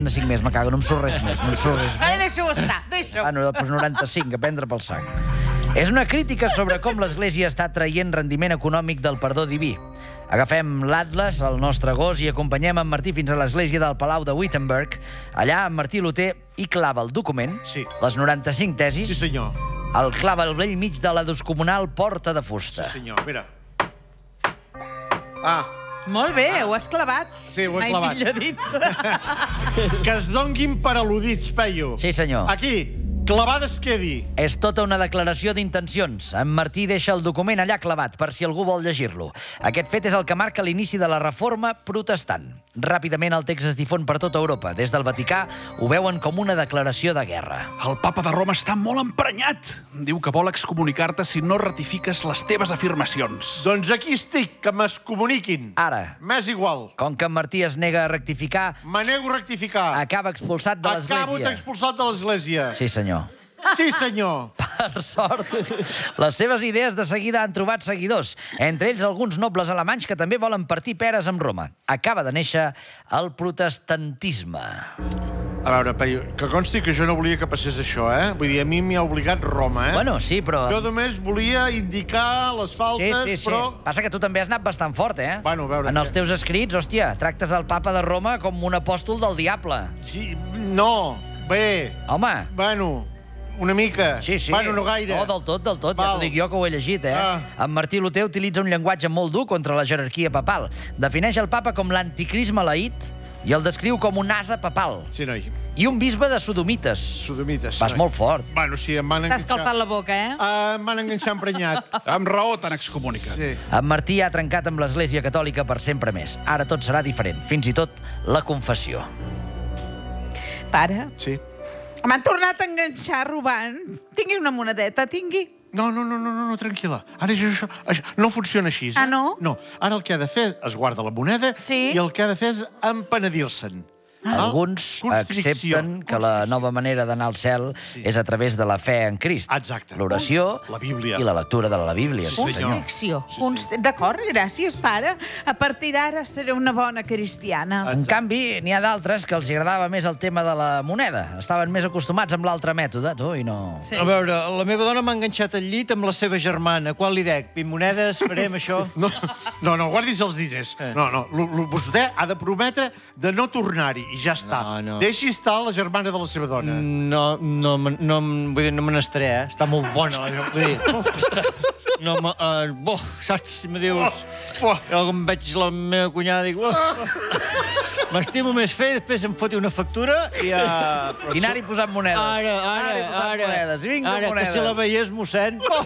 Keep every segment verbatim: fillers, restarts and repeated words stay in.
cinc més, me cago, no em surt res més, no em surt res més. Ara deixa-ho estar, deixa-ho. Ah, no, doncs noranta-cinc, a prendre pel sac. És una crítica sobre com l'Església està traient rendiment econòmic del perdó diví. Agafem l'Atlas, el nostre gos, i acompanyem en Martí fins a l'església del Palau de Wittenberg. Allà, en Martí Luter hi clava el document, Sí. les noranta-cinc tesis, Sí, senyor. el clava al vell mig de la descomunal porta de fusta. Sí, senyor, mira. Ah, Molt bé, ho has clavat. Sí, ho he Mai clavat. millor dit. que es donguin per al·ludits, Peyu. Sí, senyor. Aquí, clavades quedi. És tota una declaració d'intencions. En Martí deixa el document allà clavat, per si algú vol llegir-lo. Aquest fet és el que marca l'inici de la reforma protestant. Ràpidament el text es difon per tota Europa. Des del Vaticà ho veuen com una declaració de guerra. El papa de Roma està molt emprenyat. Diu que vol excomunicar-te si no ratifiques les teves afirmacions. Doncs aquí estic, que m'excomuniquin. Ara, M'és igual. com que en Martí es nega a rectificar, Me nego a rectificar. acaba expulsat de Acabo l'església. expulsat de l'església. Sí, senyor. Sí, senyor. Per sort, les seves idees de seguida han trobat seguidors, entre ells alguns nobles alemanys que també volen partir peres amb Roma. Acaba de néixer el protestantisme. A veure, Peyu, que consti que jo no volia que passés això, eh? Vull dir, a mi m'hi ha obligat Roma, eh? Bueno, sí, però... Jo només volia indicar les Sí, faltes, sí, sí. però... Passa que tu també has anat bastant fort, eh? Bueno, a veure, En els què? teus escrits, hòstia, tractes el papa de Roma com un apòstol del diable. Sí, no, bé, Home, bueno, una mica. sí, sí. Bueno, no gaire. No, del tot, del tot. Ja Val. t'ho dic jo que ho he llegit, eh? Ah. En Martí Luter utilitza un llenguatge molt dur contra la jerarquia papal. Defineix el papa com l'anticrisme maleït i el descriu com un ase papal. Sí, noi. I un bisbe de sodomites. Sodomites. Vas noi. molt fort. Bueno, sí, em van T'has enganxar... calfat la boca, eh? Uh, em van enganxar emprenyat. Amb raó t'han excomunicat. Sí. En Martí ha trencat amb l'Església Catòlica per sempre més. Ara tot serà diferent, fins i tot la confessió. Pare, Sí. m'han tornat a enganxar robant. Tingui una monedeta, tingui. No, no, no, no, no, no tranquil·la. Ara això, això, això no funciona així, eh? Ah, no? No. Ara el que ha de fer és guardar la moneda Sí. i el que ha de fer és empenedir-se'n. Alguns Constricció. accepten que la nova manera d'anar al cel és a través de la fe en Crist. Exacte. L'oració La Bíblia. i la lectura de la Bíblia. Sí, Sí, senyor. Constricció. Const... D'acord, gràcies, pare. A partir d'ara seré una bona cristiana. En canvi, n'hi ha d'altres que els agradava més el tema de la moneda. Estaven més acostumats amb l'altre mètode, tu, i no... Sí. A veure, la meva dona m'ha enganxat al llit amb la seva germana. Quan li dec? Vint monedes, farem això? No, no, no, guardis els diners. No, no, l- l- vostè ha de prometre de no tornar-hi i ja està. No, no. Deixi estar la germana de la seva dona. No, no, me- no, vull dir, no me n'estaré, eh? Està molt bona, la- vull dir... No, me, uh, boh, saps si me dius... Oh, Jo com veig la meva cunyada dic... Oh, m'estimo més fer, després em foti una factura i ja... I anar-hi posant monedes. Ara, ara, Anar-hi posant ara, monedes. I vinga, ara, monedes. que si la veiés, mossèn... Oh,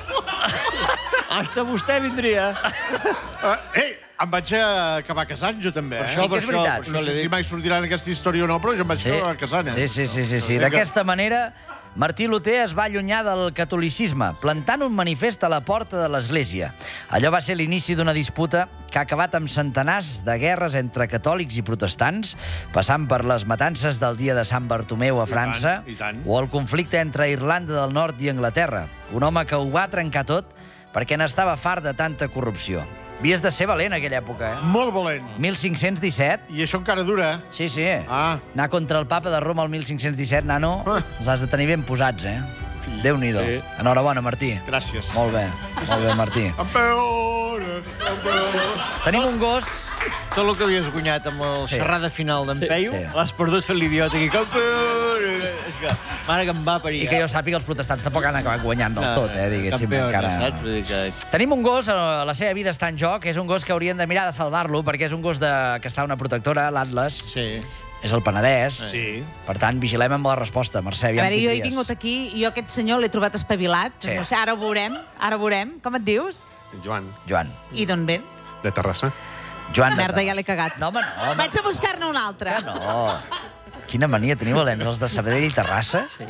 hasta vostè vindria. Uh, ei, em vaig acabar casant jo també, eh? Sí que és veritat. No sé si mai sortirà en aquesta història o no, però jo em vaig Sí, acabar casant, eh? sí, sí, sí, sí, sí. Vinga. D'aquesta manera, Martí Luter es va allunyar del catolicisme, plantant un manifest a la porta de l'església. Allò va ser l'inici d'una disputa que ha acabat amb centenars de guerres entre catòlics i protestants, passant per les matances del dia de Sant Bartomeu a França, i tant. o el conflicte entre Irlanda del Nord i Anglaterra. Un home que ho va trencar tot perquè n'estava fart de tanta corrupció. Havies de ser valent, aquella època, eh? Molt valent. mil cinc-cents disset. I això encara dura, eh? Sí, sí. Ah. Anar contra el papa de Roma el mil cinc-cents disset, nano, Ah. els has de tenir ben posats, eh? Déu-n'hi-do. Sí. Enhorabona, Martí. Gràcies. Molt bé, molt bé, Martí. Campeone, campeone. Tenim un gos... Tot el que havies guanyat amb la Sí. xerrada final d'en Peyu, sí. l'has perdut fent l'idiota aquí. Campeón! És que, mare que em va parir. I que jo sàpiga, els protestants tampoc han acabat guanyant del tot, eh, diguéssim. Campeón, encara... saps? Vull dir que... Tenim un gos, eh, la seva vida està en joc, és un gos que haurien de mirar de salvar-lo, perquè és un gos de... que està a una protectora, l'Atlas, Sí. és el Penedès. Sí. Per tant, vigilem amb la resposta, Mercè. A aviam veure, qui jo he tries. vingut aquí i jo aquest senyor l'he trobat espavilat. Sí. No sé, ara ho veurem, ara ho veurem. Com et dius? Joan, Joan. I d'on vens? de Terrassa. Joan. Merda, ja l'he cagat. No, home, no. Home. Vaig a buscar-ne un altre. No. Quina mania teniu, Valens, els de Sabadell i Terrassa? Sí.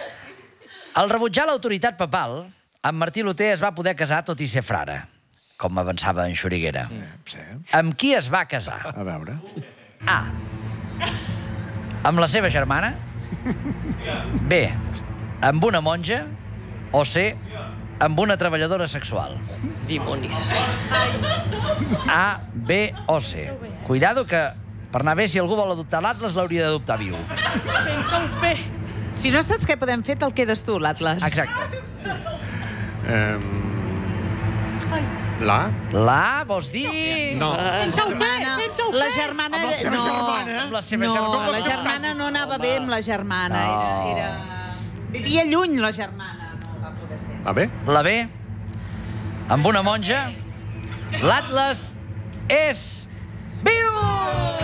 Al rebutjar l'autoritat papal, en Martí Luter es va poder casar tot i ser frare, com avançava en Xuriguera. Sí. Amb qui es va casar? A veure. A. Amb la seva germana. B. Amb una monja. O C. Amb una treballadora sexual. Dimonis. A, B o C. Cuidado que Per anar bé, si algú vol adoptar l'Atlas, l'hauria d'adoptar viu. Pensa-ho bé. Si no saps què podem fer, te'l quedes tu, l'Atlas. Exacte. La? La, vols dir? No. Pensa-ho bé, pensa-ho bé. La germana... Amb la seva no, germana. Amb la seva no, germana. la germana no anava bé amb la germana. No. Era, era... Vivia lluny, la germana. No va poder ser. Va bé? La B, amb una monja, l'Atlas és viu!